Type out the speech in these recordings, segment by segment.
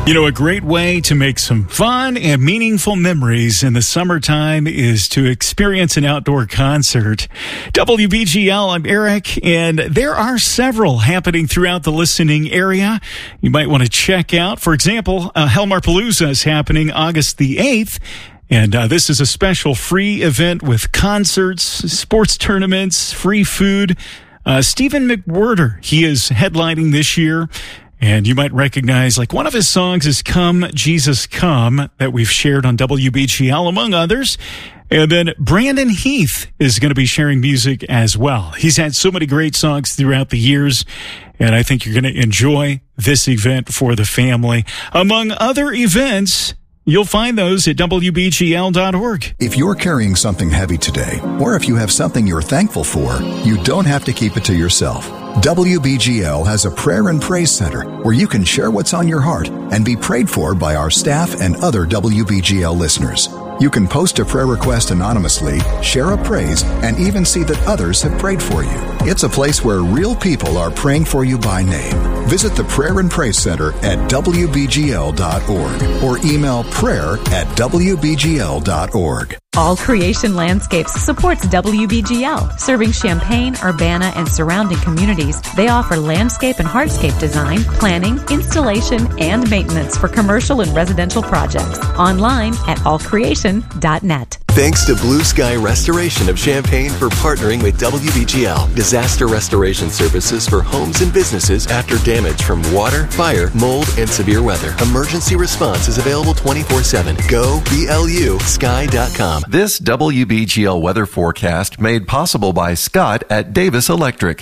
You know, a great way to make some fun and meaningful memories in the summertime is to experience an outdoor concert. WBGL, I'm Eric, and there are several happening throughout the listening area you might want to check out. For example, Helmarpalooza is happening August the 8th. And this is a special free event with concerts, sports tournaments, free food. Stephen McWhirter, he is headlining this year. And you might recognize, like, one of his songs is Come, Jesus, Come, that we've shared on WBGL, among others. And then Brandon Heath is going to be sharing music as well. He's had so many great songs throughout the years, and I think you're going to enjoy this event for the family. Among other events, you'll find those at WBGL.org. If you're carrying something heavy today, or if you have something you're thankful for, you don't have to keep it to yourself. WBGL has a prayer and praise center where you can share what's on your heart and be prayed for by our staff and other WBGL listeners. You can post a prayer request anonymously, share a praise, and even see that others have prayed for you. It's a place where real people are praying for you by name. Visit the Prayer and Praise Center at WBGL.org or email prayer@WBGL.org. All Creation Landscapes supports WBGL. Serving Champaign, Urbana, and surrounding communities, they offer landscape and hardscape design, planning, installation, and maintenance for commercial and residential projects. Online at allcreation.net. Thanks to Blue Sky Restoration of Champaign for partnering with WBGL. Disaster restoration services for homes and businesses after damage from water, fire, mold, and severe weather. Emergency response is available 24/7. Go BLUsky.com. This WBGL weather forecast made possible by Scott at Davis Electric.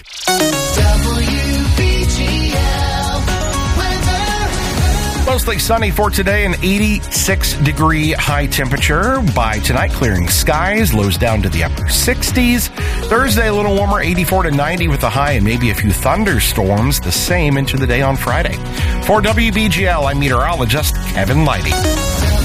Mostly sunny for today, an 86-degree high temperature. By tonight, clearing skies, lows down to the upper 60s. Thursday, a little warmer, 84 to 90 with a high and maybe a few thunderstorms. The same into the day on Friday. For WBGL, I'm meteorologist Kevin Leidy.